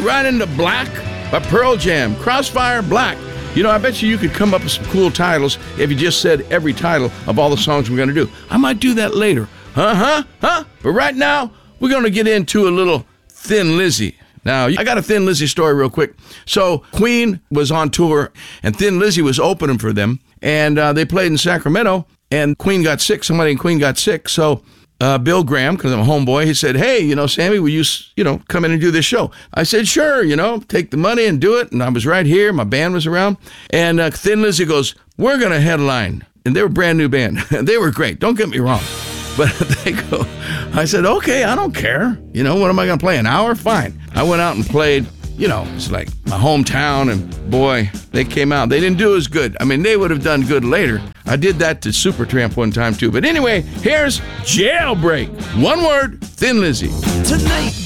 right into Black by Pearl Jam. Crossfire Black. I bet you could come up with some cool titles if you just said every title of all the songs we're going to do. I might do that later. Huh? But right now, we're going to get into a little Thin Lizzy. Now, I got a Thin Lizzy story real quick. So, Queen was on tour, and Thin Lizzy was opening for them, and they played in Sacramento, and Queen got sick. Somebody in Queen got sick, so Bill Graham, because I'm a homeboy, he said, hey, Sammy, will you, come in and do this show? I said, sure, take the money and do it. And I was right here. My band was around. And Thin Lizzy goes, we're going to headline. And they were a brand new band. They were great. Don't get me wrong. But I said, okay, I don't care. What am I going to play? An hour? Fine. I went out and played. It's like my hometown, and boy, they came out. They didn't do as good. I mean, they would have done good later. I did that to Supertramp one time, too. But anyway, here's Jailbreak. One word, Thin Lizzy. Tonight.